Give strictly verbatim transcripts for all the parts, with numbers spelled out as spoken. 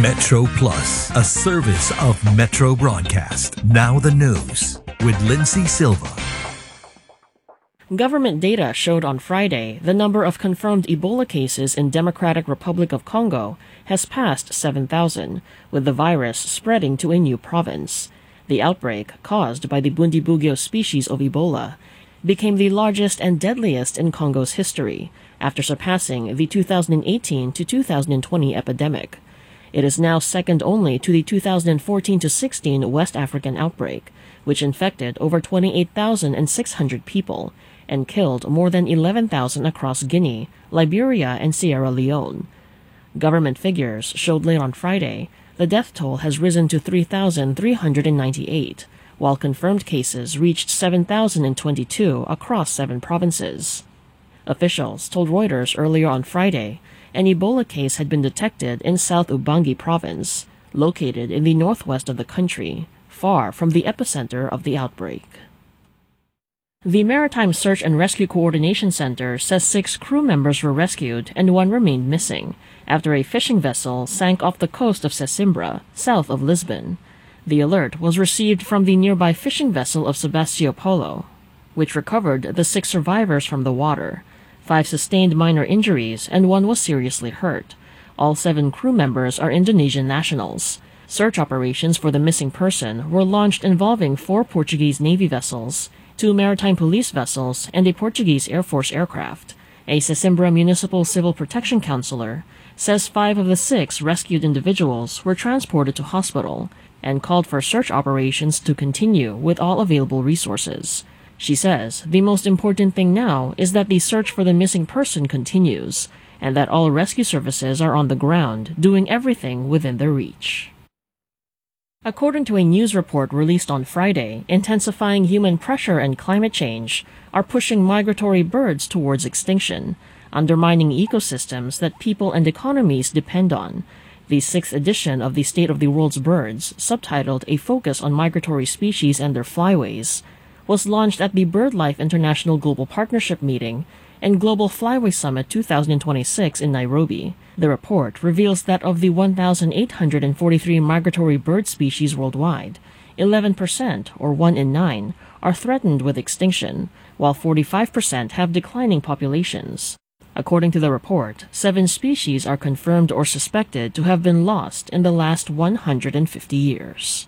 Metro Plus, a service of Metro Broadcast. Now the news with Lindsay Silva. Government data showed on Friday the number of confirmed Ebola cases in Democratic Republic of Congo has passed seven thousand, with the virus spreading to a new province. The outbreak, caused by the Bundibugyo species of Ebola, became the largest and deadliest in Congo's history, after surpassing the two thousand eighteen to two thousand twenty epidemic. It is now second only to the two thousand fourteen to sixteen West African outbreak, which infected over twenty-eight thousand six hundred people and killed more than eleven thousand across Guinea, Liberia, and Sierra Leone. Government figures showed late on Friday the death toll has risen to three thousand three hundred ninety-eight, while confirmed cases reached seven thousand twenty-two across seven provinces. Officials told Reuters earlier on Friday an Ebola case had been detected in South Ubangi province, located in the northwest of the country, far from the epicenter of the outbreak. The Maritime Search and Rescue Coordination Center says six crew members were rescued and one remained missing after a fishing vessel sank off the coast of Sesimbra, south of Lisbon. The alert was received from the nearby fishing vessel of Sebastopolo, which recovered the six survivors from the water. Five sustained minor injuries and one was seriously hurt. All seven crew members are Indonesian nationals. Search operations for the missing person were launched involving four Portuguese Navy vessels, two maritime police vessels, and a Portuguese Air Force aircraft. A Sesimbra Municipal Civil Protection Counselor says five of the six rescued individuals were transported to hospital and called for search operations to continue with all available resources. She says the most important thing now is that the search for the missing person continues and that all rescue services are on the ground doing everything within their reach. According to a news report released on Friday, intensifying human pressure and climate change are pushing migratory birds towards extinction, undermining ecosystems that people and economies depend on. The sixth edition of the State of the World's Birds, subtitled A Focus on Migratory Species and Their Flyways, was launched at the BirdLife International Global Partnership Meeting and Global Flyway Summit twenty twenty-six in Nairobi. The report reveals that of the one thousand eight hundred forty-three migratory bird species worldwide, eleven percent, or one in nine, are threatened with extinction, while forty-five percent have declining populations. According to the report, seven species are confirmed or suspected to have been lost in the last one hundred fifty years.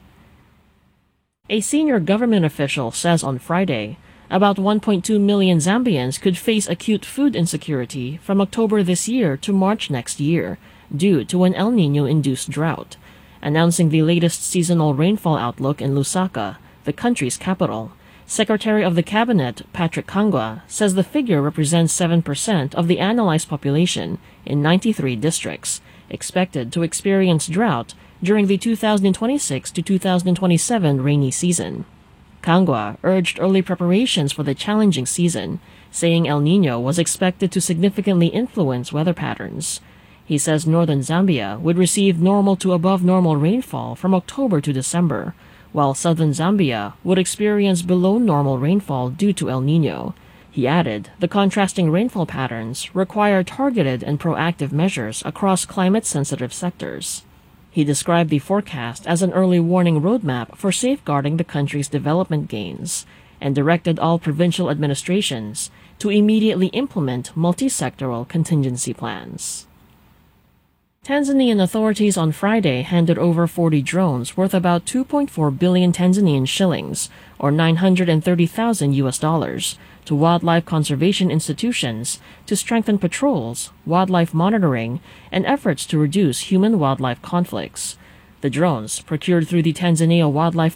A senior government official says on Friday about one point two million Zambians could face acute food insecurity from October this year to March next year due to an El Niño-induced drought. Announcing the latest seasonal rainfall outlook in Lusaka, the country's capital, Secretary of the Cabinet Patrick Kangwa says the figure represents seven percent of the analyzed population in ninety-three districts, expected to experience drought during the two thousand twenty-six to two thousand twenty-seven rainy season. Kangwa urged early preparations for the challenging season, saying El Niño was expected to significantly influence weather patterns. He says northern Zambia would receive normal to above normal rainfall from October to December, while southern Zambia would experience below normal rainfall due to El Niño. He added the contrasting rainfall patterns require targeted and proactive measures across climate-sensitive sectors. He described the forecast as an early warning roadmap for safeguarding the country's development gains and directed all provincial administrations to immediately implement multi-sectoral contingency plans. Tanzanian authorities on Friday handed over forty drones worth about two point four billion Tanzanian shillings, or nine hundred thirty thousand U S dollars, to wildlife conservation institutions to strengthen patrols, wildlife monitoring, and efforts to reduce human-wildlife conflicts. The drones, procured through the Tanzania Wildlife